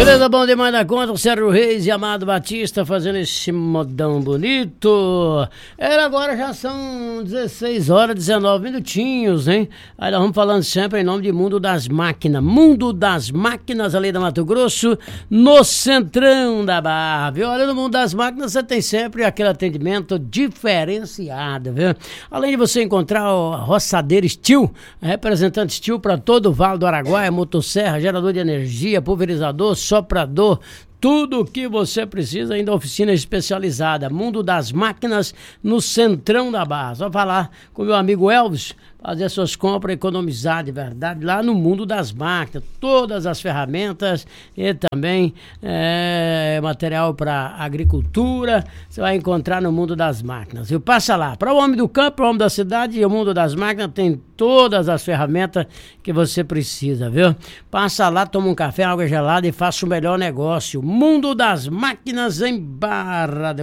Beleza, bom demais da conta, o Sérgio Reis e Amado Batista fazendo esse modão bonito. Agora já são 16 horas, 19 minutinhos, hein? Aí nós vamos falando sempre em nome de Mundo das Máquinas. Mundo das Máquinas, ali da Mato Grosso, no centrão da Barra, viu? Olha, no Mundo das Máquinas você tem sempre aquele atendimento diferenciado, viu? Além de você encontrar o roçadeiro Steel, representante Steel para todo o Vale do Araguaia, motosserra, gerador de energia, pulverizador, soprador, tudo o que você precisa, ainda oficina especializada, Mundo das Máquinas, no centrão da Barra. Só falar com o meu amigo Elvis, fazer suas compras, economizar de verdade, lá no Mundo das Máquinas, todas as ferramentas e também material para agricultura, você vai encontrar no Mundo das Máquinas. E passa lá, para o homem do campo, para o homem da cidade, o Mundo das Máquinas tem todas as ferramentas que você precisa, viu? Passa lá, toma um café, água gelada e faça o melhor negócio. Mundo das Máquinas em Barra do